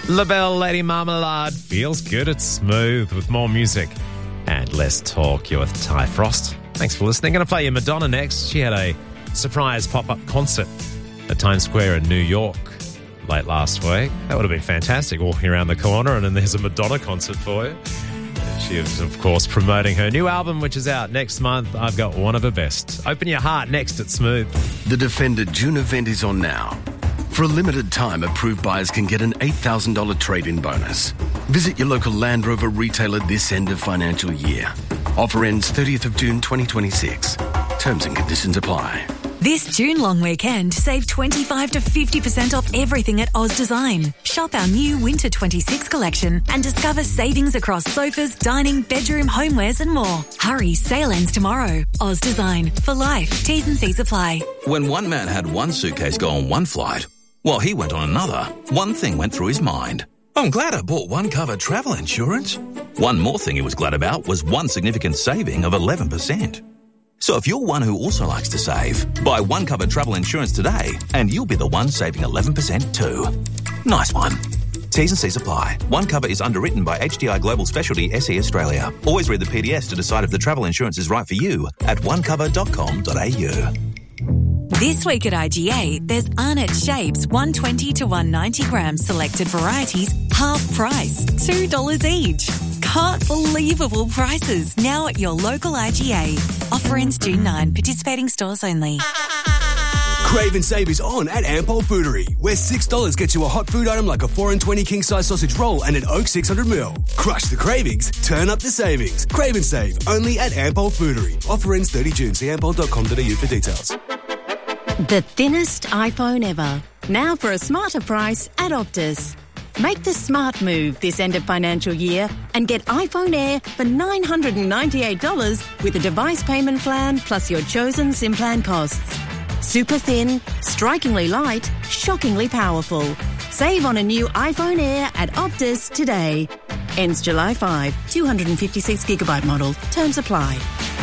LaBelle, Lady Marmalade. Feels good, it's smooth with more music and less talk. You're with Ty Frost. Thanks for listening. Going to play you Madonna next. She had a surprise pop-up concert at Times Square in New York late last week. That would have been fantastic, walking around the corner and then there's a Madonna concert for you. And she is, of course, promoting her new album, which is out next month. I've got one of her best. Open Your Heart next at Smooth. The Defender June event is on now. For a limited time, approved buyers can get an $8,000 trade-in bonus. Visit your local Land Rover retailer this end of financial year. Offer ends 30th of June 2026. Terms and conditions apply. This June long weekend, save 25 to 50% off everything at Oz Design. Shop our new Winter 26 collection and discover savings across sofas, dining, bedroom, homewares and more. Hurry, sale ends tomorrow. Oz Design. For life. T's and C's apply. When one man had one suitcase go on one flight, while he went on another, one thing went through his mind. I'm glad I bought OneCover travel insurance. One more thing he was glad about was one significant saving of 11%. So if you're one who also likes to save, buy OneCover travel insurance today and you'll be the one saving 11% too. Nice one. T's and C's apply. OneCover is underwritten by HDI Global Specialty SE Australia. Always read the PDS to decide if the travel insurance is right for you at onecover.com.au. This week at IGA, there's Arnott Shapes 120 to 190 grams selected varieties, half price, $2 each. Can't believable prices now at your local IGA. Offer ends June 9. Participating stores only. Crave and Save is on at Ampol Foodery, where $6 gets you a hot food item like a 4 and 20 king-size sausage roll and an Oak 600ml. Crush the cravings, turn up the savings. Crave and Save, only at Ampol Foodery. Offer ends 30 June. See ampol.com.au for details. The thinnest iPhone ever. Now for a smarter price at Optus. Make the smart move this end of financial year and get iPhone Air for $998 with a device payment plan plus your chosen SIM plan costs. Super thin, strikingly light, shockingly powerful. Save on a new iPhone Air at Optus today. Ends July 5, 256GB model. Terms apply.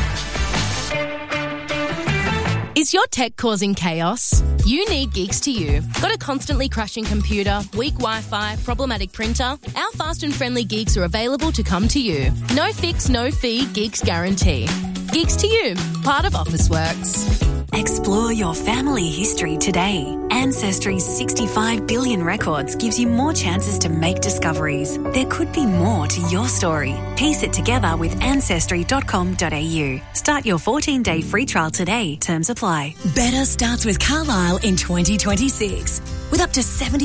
Is your tech causing chaos? You need Geeks to You. Got a constantly crashing computer, weak Wi-Fi, problematic printer? Our fast and friendly Geeks are available to come to you. No fix, no fee, Geeks guarantee. Geeks to You, part of Officeworks. Explore your family history today. Ancestry's 65 billion records gives you more chances to make discoveries. There could be more to your story. Piece it together with ancestry.com.au. Start your 14-day free trial today. Terms apply. Better starts with Carlisle in 2026. With up to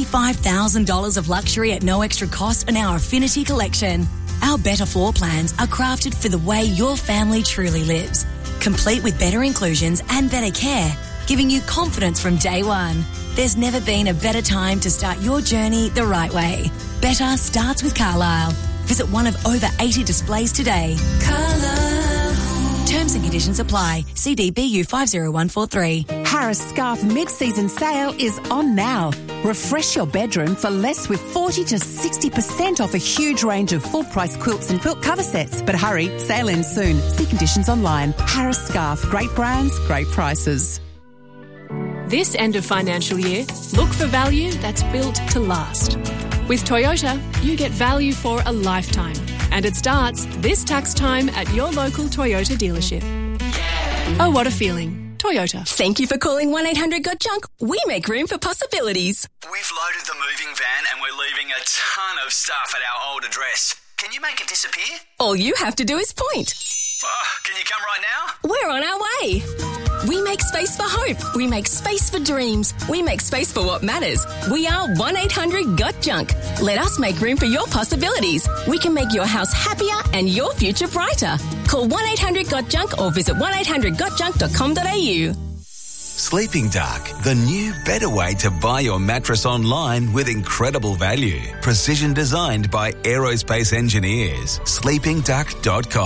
$75,000 of luxury at no extra cost in our Affinity collection. Our better floor plans are crafted for the way your family truly lives. Complete with better inclusions and better care, giving you confidence from day one. There's never been a better time to start your journey the right way. Better starts with Carlisle. Visit one of over 80 displays today. Carlisle. Terms and conditions apply. CDBU 50143. Harris Scarf mid-season sale is on now. Refresh your bedroom for less with 40 to 60% off a huge range of full-price quilts and quilt cover sets. But hurry, sale ends soon. See conditions online. Harris Scarf. Great brands, great prices. This end of financial year, look for value that's built to last. With Toyota, you get value for a lifetime. And it starts this tax time at your local Toyota dealership. Oh, what a feeling. Toyota. Thank you for calling 1-800-GOT-JUNK. We make room for possibilities. We've loaded the moving van and we're leaving a ton of stuff at our old address. Can you make it disappear? All you have to do is point. Can you come right now? We're on our way. We make space for hope. We make space for dreams. We make space for what matters. We are 1-800-GOT-JUNK. Let us make room for your possibilities. We can make your house happier and your future brighter. Call 1-800-GOT-JUNK or visit 1-800-GOT-JUNK.com.au. Sleeping Dark, the new, better way to buy your mattress online with incredible value. Precision designed by aerospace engineers. sleepingduck.com.